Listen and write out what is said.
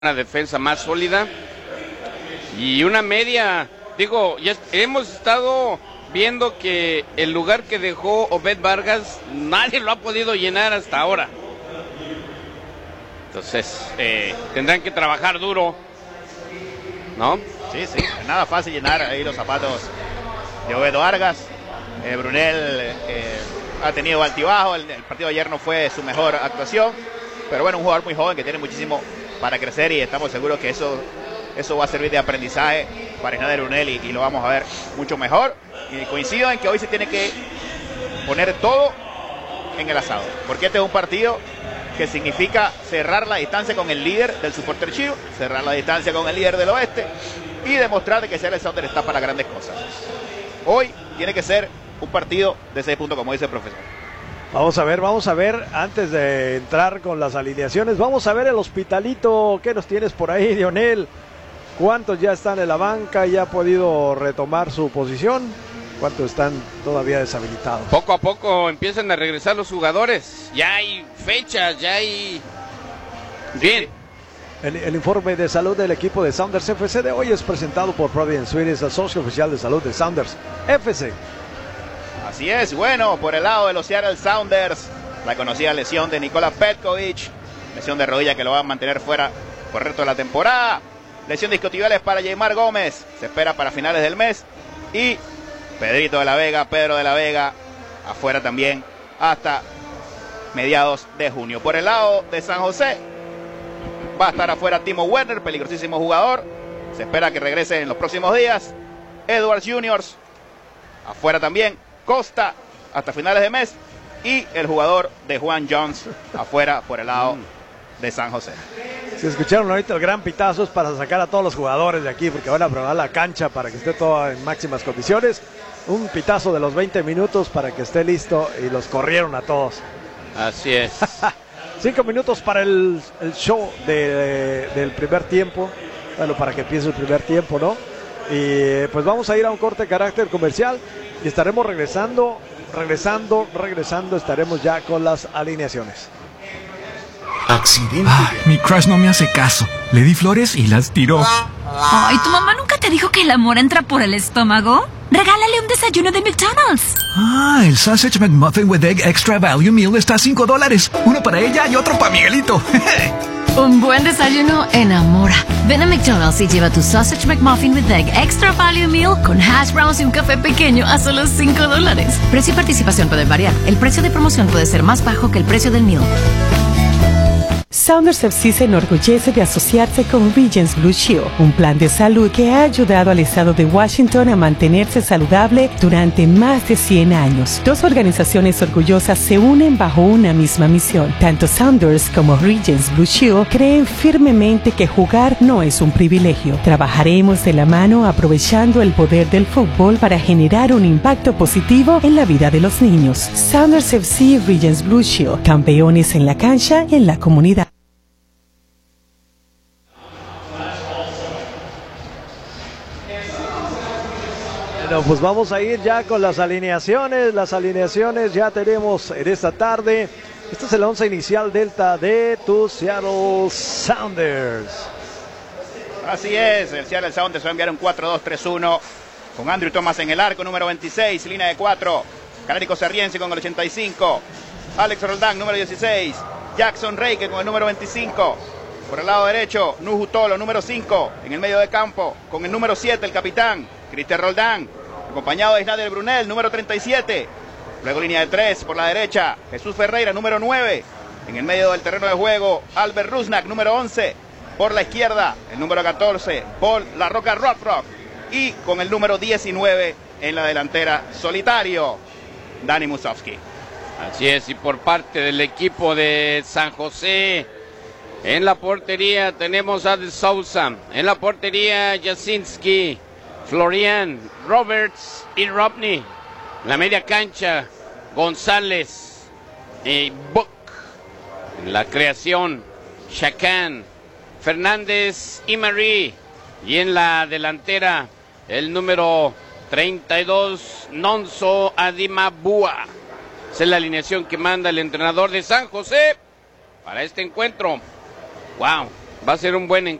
una defensa más sólida y una media. Digo, ya hemos estado viendo que el lugar que dejó Obed Vargas nadie lo ha podido llenar hasta ahora. Entonces tendrán que trabajar duro, ¿no? Sí, nada fácil llenar ahí los zapatos de Obed Vargas. Brunel ha tenido altibajo, el partido de ayer no fue su mejor actuación, pero bueno, un jugador muy joven que tiene muchísimo para crecer y estamos seguros que eso va a servir de aprendizaje para Isnader Brunel y lo vamos a ver mucho mejor. Y coincido en que hoy se tiene que poner todo en el asado, porque este es un partido que significa cerrar la distancia con el líder del Supporter Shield, cerrar la distancia con el líder del oeste y demostrar que Seattle Sounders está para grandes cosas. Hoy tiene que ser un partido de 6 puntos, como dice el profesor. Vamos a ver, antes de entrar con las alineaciones, vamos a ver el hospitalito. ¿Qué nos tienes por ahí, Lionel? ¿Cuántos ya están en la banca y ha podido retomar su posición? ¿Cuántos están todavía deshabilitados? Poco a poco empiezan a regresar los jugadores. Ya hay fechas, ya hay... Bien. El informe de salud del equipo de Sounders FC de hoy es presentado por Providence Suite, el socio oficial de salud de Sounders FC. Así es, bueno, por el lado de los Seattle Sounders, la conocida lesión de Nikola Petkovic, lesión de rodilla que lo va a mantener fuera por el resto de la temporada. Lesión de isquiotibiales para Yeimar Gómez, se espera para finales del mes. Y Pedro de la Vega, afuera también hasta mediados de junio. Por el lado de San José, va a estar afuera Timo Werner, peligrosísimo jugador. Se espera que regrese en los próximos días. Edwards Jr., afuera también. Costa, hasta finales de mes. Y el jugador de Juan Jones, afuera por el lado de San José. Si escucharon ahorita el gran pitazo es para sacar a todos los jugadores de aquí, porque van a probar la cancha para que esté todo en máximas condiciones. Un pitazo de los 20 minutos para que esté listo y los corrieron a todos. Así es. 5 minutos para el show del primer tiempo. Bueno, para que empiece el primer tiempo, ¿no? Y pues vamos a ir a un corte de carácter comercial y estaremos regresando, estaremos ya con las alineaciones. Accidente. Mi crush no me hace caso. Le di flores y las tiró. Ay, ¿tu mamá nunca te dijo que el amor entra por el estómago? Regálale un desayuno de McDonald's. El Sausage McMuffin with Egg Extra Value Meal está a $5. Uno para ella y otro para Miguelito. Un buen desayuno enamora. Ven a McDonald's y lleva tu Sausage McMuffin with Egg Extra Value Meal con hash browns y un café pequeño a solo $5. Precio y participación pueden variar. El precio de promoción puede ser más bajo que el precio del meal. Sounders FC se enorgullece de asociarse con Regence Blue Shield, un plan de salud que ha ayudado al estado de Washington a mantenerse saludable durante más de 100 años. Dos organizaciones orgullosas se unen bajo una misma misión. Tanto Sounders como Regence Blue Shield creen firmemente que jugar no es un privilegio. Trabajaremos de la mano aprovechando el poder del fútbol para generar un impacto positivo en la vida de los niños. Sounders FC y Regence Blue Shield, campeones en la cancha y en la comunidad. Bueno, pues vamos a ir ya con las alineaciones. Las alineaciones ya tenemos en esta tarde. Este es el 11 inicial Delta de tus Seattle Sounders. Así es, el Seattle Sounders va a enviar un 4-2-3-1 con Andrew Thomas en el arco, número 26, línea de 4. Canérico Sarriense con el 85. Alex Roldán, número 16. Jackson Reike con el número 25. Por el lado derecho, Nuhu Tolo, número 5. En el medio de campo, con el número 7, el capitán, Cristian Roldán. Acompañado de Isnader Brunel, número 37. Luego línea de 3 por la derecha, Jesús Ferreira, número 9. En el medio del terreno de juego, Albert Rusnak, número 11. Por la izquierda, el número 14, Paul La Roca Rock. Y con el número 19 en la delantera, solitario, Dani Musovski. Así es, y por parte del equipo de San José, en la portería tenemos a De Souza. En la portería, Jasinski, Florian, Roberts y Robney. En la media cancha, González y Buck. En la creación, Shakan, Fernández y Marie. Y en la delantera, el número 32, Nonso Adimabua. Esa es la alineación que manda el entrenador de San José para este encuentro. ¡Wow! Va a ser un buen